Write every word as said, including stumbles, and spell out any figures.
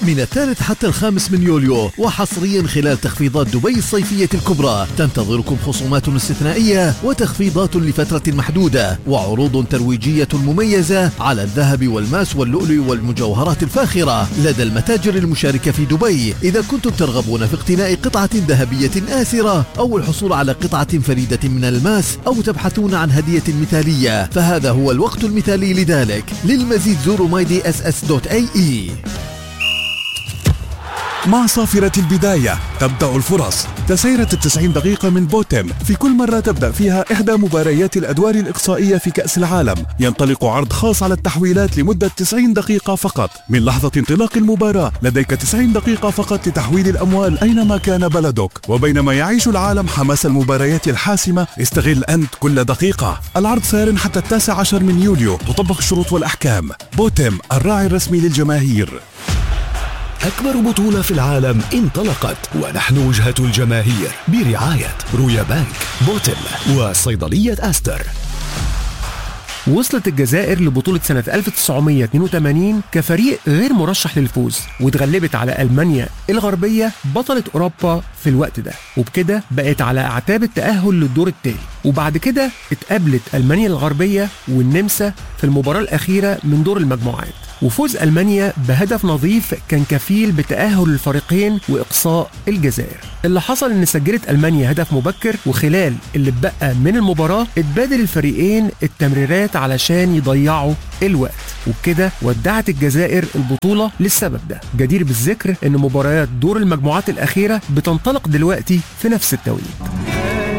من الثالث حتى الخامس من يوليو، وحصريا خلال تخفيضات دبي الصيفية الكبرى تنتظركم خصومات استثنائية وتخفيضات لفترة محدودة وعروض ترويجية مميزة على الذهب والماس واللؤلؤ والمجوهرات الفاخرة لدى المتاجر المشاركة في دبي. إذا كنتم ترغبون في اقتناء قطعة ذهبية آسرة أو الحصول على قطعة فريدة من الماس أو تبحثون عن هدية مثالية، فهذا هو الوقت المثالي لذلك. للمزيد زوروا مايدي اس اس دوت اي اي. مع صافرة البداية تبدأ الفرص. تسيرة التسعين دقيقة من بوتم، في كل مرة تبدأ فيها إحدى مباريات الأدوار الإقصائية في كأس العالم. ينطلق عرض خاص على التحويلات لمدة تسعين دقيقة فقط. من لحظة انطلاق المباراة لديك تسعين دقيقة فقط لتحويل الأموال أينما كان بلدك. وبينما يعيش العالم حماس المباريات الحاسمة، استغل أنت كل دقيقة. العرض سار حتى التاسع عشر من يوليو، تطبق الشروط والأحكام. بوتم، الراعي الرسمي للجماهير. أكبر بطولة في العالم انطلقت، ونحن وجهة الجماهير برعاية رويا بانك، بوتم، وصيدلية أستر. وصلت الجزائر لبطولة سنة ألف وتسعمائة واثنين وثمانين كفريق غير مرشح للفوز، واتغلبت على ألمانيا الغربية بطلة أوروبا في الوقت ده، وبكده بقت على أعتاب التأهل للدور التالي. وبعد كده اتقابلت ألمانيا الغربية والنمسا في المباراة الأخيرة من دور المجموعات، وفوز ألمانيا بهدف نظيف كان كفيل بتأهل الفريقين وإقصاء الجزائر. اللي حصل إن سجلت ألمانيا هدف مبكر، وخلال اللي اتبقى من المباراة اتبادل الفريقين التمريرات علشان يضيعوا الوقت، وبكده ودعت الجزائر البطولة للسبب ده. جدير بالذكر إن مباريات دور المجموعات الأخيرة بتنطلق دلوقتي في نفس التوقيت.